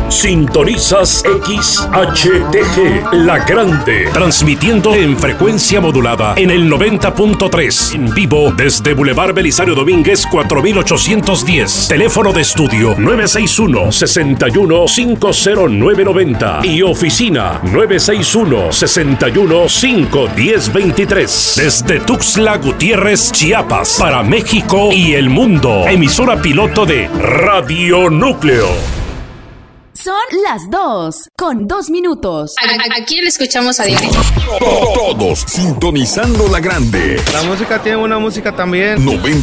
Sintonizas XHTG, La Grande, transmitiendo en frecuencia modulada en el 90.3, en vivo desde Boulevard Belisario Domínguez 4810. Teléfono de estudio 961-61-50990 y oficina 961-61-51023. Desde Tuxtla Gutiérrez, Chiapas, para México y el mundo. Emisora piloto de Radio Núcleo. Son las 2:02. ¿A quién escuchamos a diario? Todos sintonizando La Grande. La música tiene una música también.